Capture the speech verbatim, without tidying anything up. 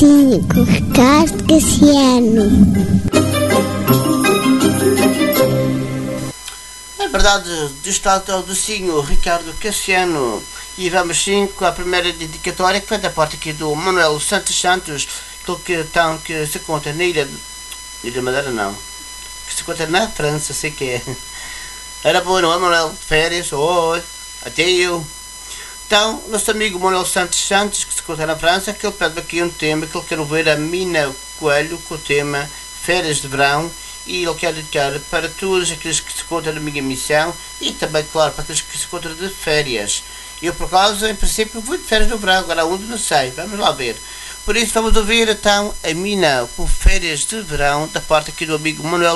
Tinha com Ricardo Cassiano. É verdade, destaque ao docinho Ricardo Cassiano. E vamos sim com a primeira dedicatória, que foi da parte aqui do Manuel Santos Santos, aquele que, tão, que se conta na ilha, ilha Madeira não, que se conta na França, sei que é. Era bom, não é, Manuel? De férias, oi, até eu. Então, nosso amigo Manuel Santos Santos, que se conta na França, que ele pede aqui um tema, que ele quer ouvir a Mina Coelho, com o tema Férias de Verão, e ele quer dedicar para todos aqueles que se encontram na minha missão, e também, claro, para aqueles que se encontram de férias. Eu, por causa, em princípio, vou de férias no verão, agora onde não sei, vamos lá ver. Por isso, vamos ouvir então a Mina com Férias de Verão, da parte aqui do amigo Manuel